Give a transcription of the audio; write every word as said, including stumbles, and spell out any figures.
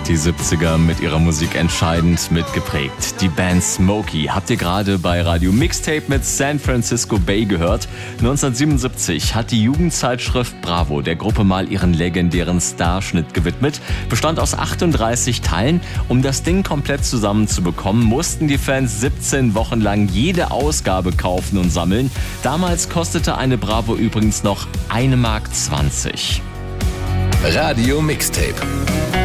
hat die siebziger mit ihrer Musik entscheidend mitgeprägt. Die Band Smokey habt ihr gerade bei Radio Mixtape mit San Francisco Bay gehört. neunzehnhundertsiebenundsiebzig hat die Jugendzeitschrift Bravo der Gruppe mal ihren legendären Starschnitt gewidmet. Bestand aus achtunddreißig Teilen. Um das Ding komplett zusammenzubekommen, mussten die Fans siebzehn Wochen lang jede Ausgabe kaufen und sammeln. Damals kostete eine Bravo übrigens noch eine Mark zwanzig. Radio Mixtape.